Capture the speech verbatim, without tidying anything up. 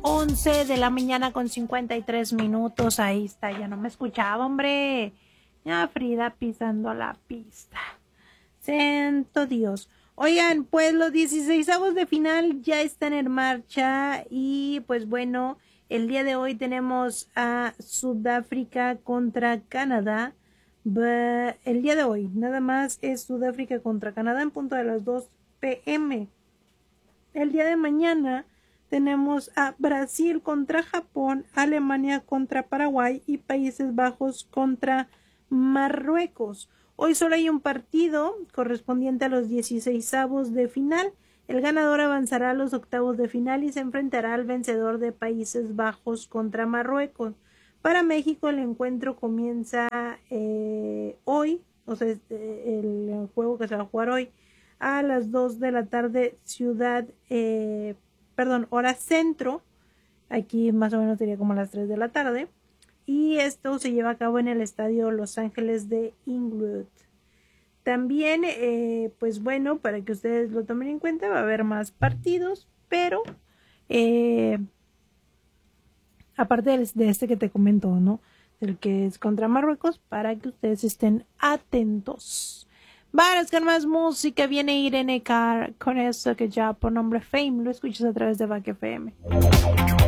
once de la mañana con cincuenta y tres minutos. Ahí está, ya no me escuchaba, hombre. Ya Frida pisando la pista. Santo Dios. Oigan, pues los dieciseisavos de final ya están en marcha y pues bueno, el día de hoy tenemos a Sudáfrica contra Canadá. El día de hoy nada más es Sudáfrica contra Canadá en punto de las dos pe eme. El día de mañana tenemos a Brasil contra Japón, Alemania contra Paraguay y Países Bajos contra Marruecos. Hoy solo hay un partido correspondiente a los dieciseisavos de final. El ganador avanzará a los octavos de final y se enfrentará al vencedor de Países Bajos contra Marruecos. Para México el encuentro comienza eh, hoy, o sea, este, el juego que se va a jugar hoy a las dos de la tarde, ciudad, eh, perdón, hora centro. Aquí más o menos sería como a las tres de la tarde. Y esto se lleva a cabo en el estadio Los Ángeles de Inglewood. También, eh, pues bueno, para que ustedes lo tomen en cuenta, va a haber más partidos, pero eh, aparte de este que te comento, ¿no? El que es contra Marruecos, para que ustedes estén atentos. Vamos con más música. Viene Irene Cara con eso que ya por nombre Fame lo escuchas a través de Back F M.